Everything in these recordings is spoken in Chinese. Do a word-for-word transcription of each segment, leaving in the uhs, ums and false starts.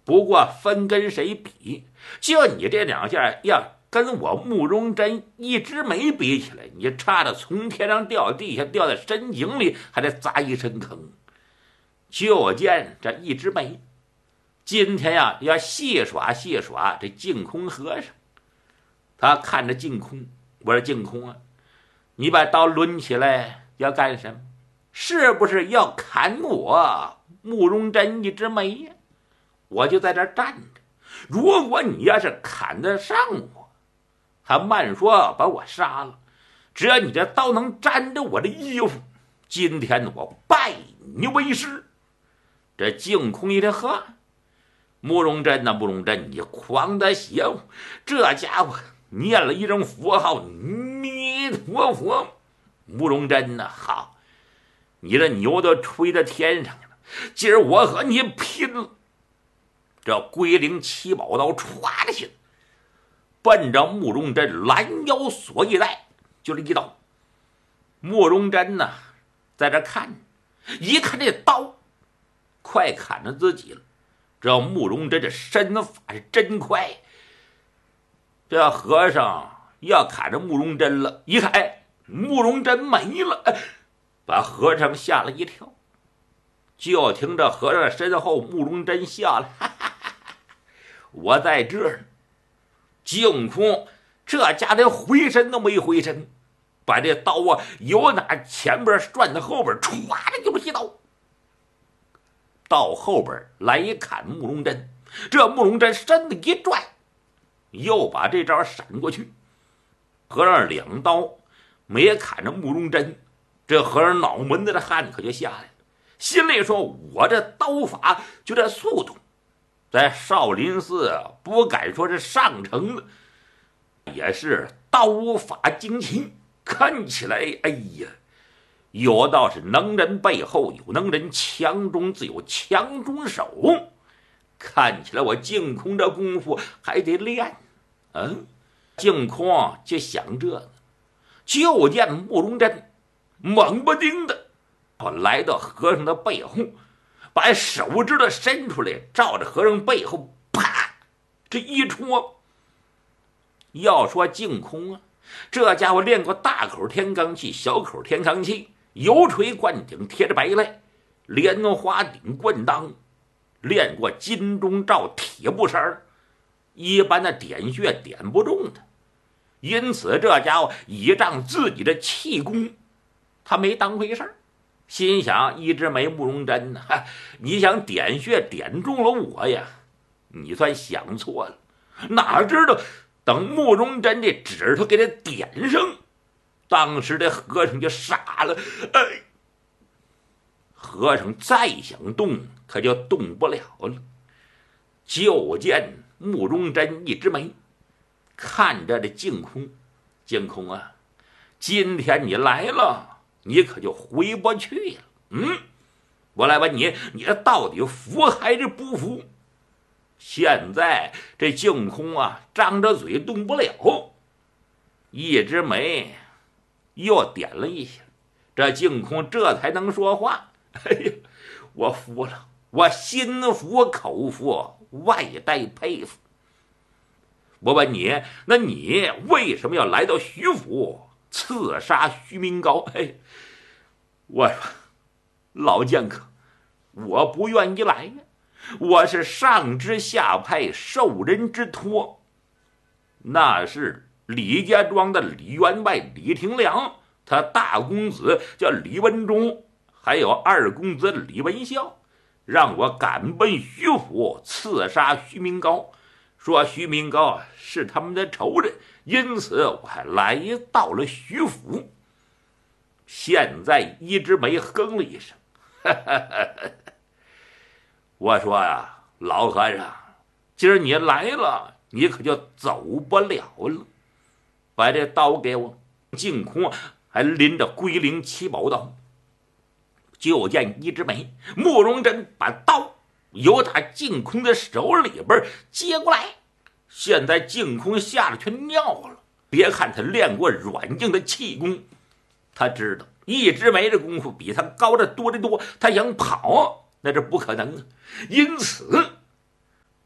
不过分跟谁比，就你这两下要跟我慕容真一枝梅比起来，你差的从天上掉地下，掉在深井里还得砸一深坑。就见这一枝梅今天呀要戏耍戏耍这净空和尚。他看着净空，我说净空啊，你把刀抡起来要干什么？是不是要砍我慕容真一枝梅呀？我就在这站着，如果你要是砍得上我，还慢说把我杀了，只要你这刀能沾着我的衣服，今天我拜你为师。这净空一听，呵，慕容真呐，慕容真，你狂的邪乎！这家伙念了一声佛号，弥陀佛。慕容真呐，好，你这牛都吹到天上了，今儿我和你拼了！这龟灵七宝刀歘的去，奔着慕容真拦腰锁一带，就这一刀。慕容真呐，在这看，一看这刀快砍着自己了。这慕容真这身法是真快，这和尚要砍着慕容真了，一看，哎，慕容真没了，哎，把和尚吓了一跳。就听着和尚身后慕容真笑了，哈哈哈哈，我在这儿。净空这家连回身都没回身，把这刀啊由打前边转到后边，歘的就一刀到后边来一砍慕容真。这慕容真身子一转，又把这招闪过去。和尚两刀没砍着慕容真，这和尚脑门子的汗可就下来了，心里说，我这刀法就这速度，在少林寺不敢说是上乘的，也是刀法精奇。看起来，哎呀，有道是能人背后有能人，强中自有强中手。看起来我净空这功夫还得练。嗯，净空就想这个，就见慕容真猛不丁的来到和尚的背后，把手指头伸出来，照着和尚背后啪这一戳。要说净空啊，这家伙练过大口天罡气、小口天罡气，油锤灌顶贴着白赖，莲花顶棍当，练过金钟罩铁布衫，一般的点穴点不中的。因此这家伙倚仗自己的气功，他没当回事儿，心想一枝梅慕容真呢，你想点穴点中了我呀，你算想错了。哪知道等慕容真这指头给他点上，当时这和尚就傻了。哎，和尚再想动可就动不了了。就见慕容真一枝梅看着这净空，净空啊，今天你来了，你可就回不去了。嗯，我来问你，你这到底服还是不服？现在这净空啊，张着嘴动不了，一枝梅又点了一下，这净空这才能说话。哎呀，我服了，我心服口服，外带佩服。我问你，那你为什么要来到徐府刺杀徐明高？哎，我说老剑客，我不愿意来呀，我是上知下派，受人之托。那是李家庄的李员外李廷良，他大公子叫李文忠，还有二公子李文孝，让我赶奔徐府刺杀徐明高，说徐明高是他们的仇人，因此我还来到了徐府。现在一枝梅哼了一声，哈哈哈哈，我说呀，老和尚，今儿你来了，你可就走不了了。把这刀给我。净空还拎着龟灵七宝刀。就见一枝梅，慕容真把刀由他净空的手里边接过来。现在净空吓得全尿了。别看他练过软硬的气功，他知道一枝梅这功夫比他高的多得多，他想跑那是不可能。因此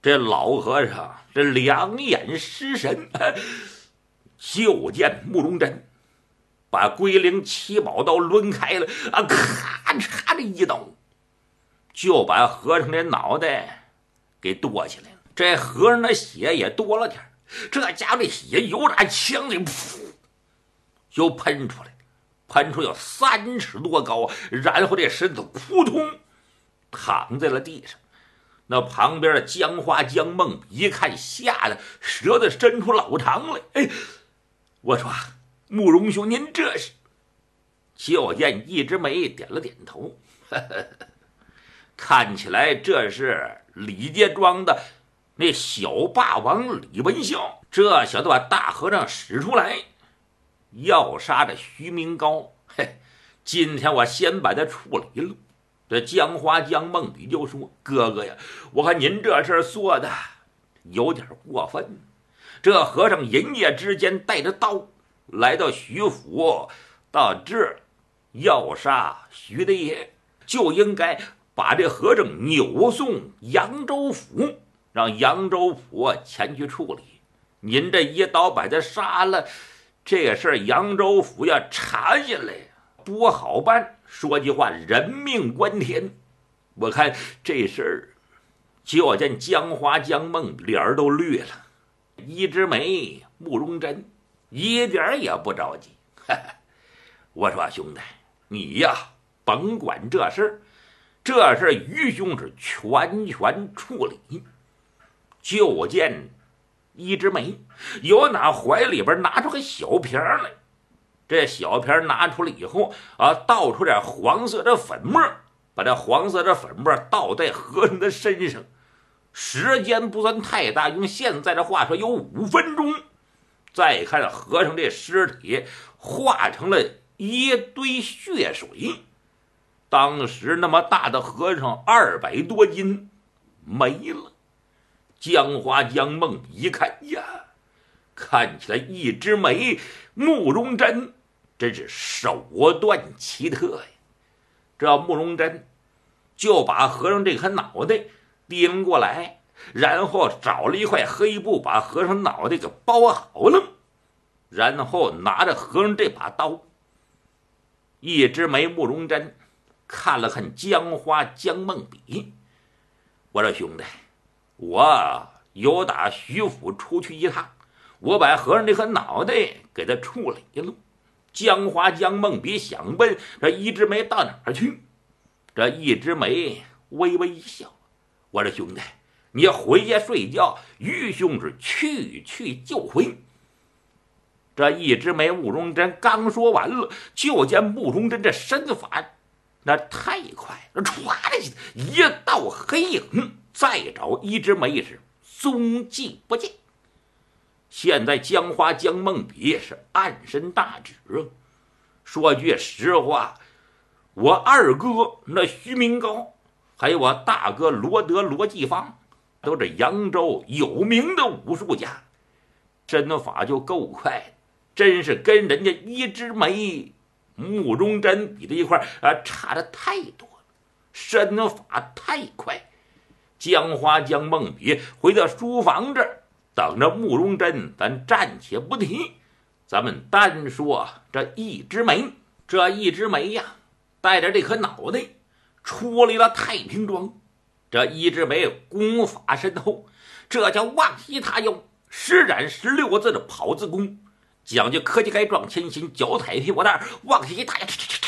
这老和尚这两眼失神，就见慕容真把龟灵七宝刀抡开了啊，咔嚓的一刀，就把和尚的脑袋给剁起来了。这和尚的血也多了点，这家伙的血由打枪里噗就喷出来，喷出有三尺多高，然后这身子扑通躺在了地上。那旁边的江花江梦一看，吓得舌头伸出老长来。哎，我说慕容兄，您这是？就见一枝梅点了点头，呵呵，看起来这是李家庄的那小霸王李文孝，这小子把大和尚使出来，要杀这徐明高。嘿，今天我先把他处理了。这江花江梦里就说：“哥哥呀，我看您这事儿做的有点过分。这和尚一夜之间带着刀来到徐府，到这儿要杀徐大爷，就应该把这和尚扭送扬州府，让扬州府前去处理。您这一刀把他杀了，这事儿扬州府要查下来不好办。说句话，人命关天。我看这事儿，就见江花江梦脸儿都绿了。一枝梅、慕容真一点也不着急。哈哈，我说兄弟，你呀甭管这事儿，这事儿于兄是全权处理。就见一枝梅由那怀里边拿出个小瓶来。这小瓶拿出来以后啊，倒出点黄色的粉末，把这黄色的粉末倒在和尚的身上，时间不算太大，用现在的话说有五分钟。再看和尚这尸体化成了一堆血水，当时那么大的和尚二百多斤没了。江花江梦一看呀，看起来一枝梅、慕容真真是手段奇特呀！这慕容真就把和尚这颗脑袋掂过来，然后找了一块黑布把和尚脑袋给包好了，然后拿着和尚这把刀。一枝梅、慕容真看了看江花江梦比，我说兄弟，我有打徐府出去一趟，我把和尚这颗脑袋给他处理了。江花江梦比想问这一枝梅到哪儿去，这一枝梅微微一笑，我说兄弟，你回家睡觉，于兄是去去就回。这一枝梅慕容真刚说完了，就见慕容真这身法那太快了，唰的一道黑影，再找一枝梅是踪迹不见。现在江花江梦比是暗生大志。说句实话，我二哥那徐明高，还有我大哥罗德罗继芳，都是扬州有名的武术家，身法就够快，真是跟人家一枝梅、慕容真比在一块啊，差的太多了，身法太快。江花江梦比回到书房这儿，等着慕容真，咱暂且不提，咱们单说这一枝梅。这一枝梅呀，带着这颗脑袋出离了太平庄。这一枝梅功法深厚，这叫望西他腰，施展十六个字的跑字功，讲究科技该撞千心，脚踩屁股蛋，望西他腰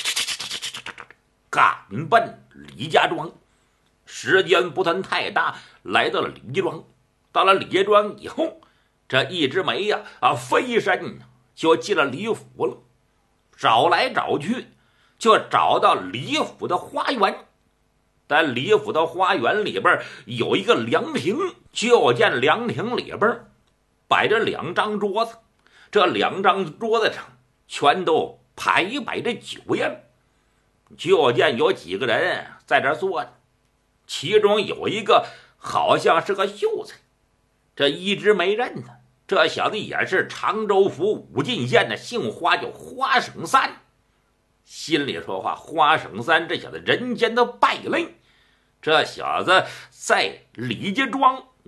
赶奔李家庄。时间不算太大，来到了李家庄。到了李家庄以后，这一枝梅呀啊，飞身就进了李府了。找来找去，就找到李府的花园。在李府的花园里边有一个凉亭，就见凉亭里边摆着两张桌子，这两张桌子上全都排摆着酒宴。就见有几个人在这坐着，其中有一个好像是个秀才，这一枝梅认他，这小子也是常州府武进县的，姓花，叫花省三。心里说话，花省三这小子人间的败类，这小子在李家庄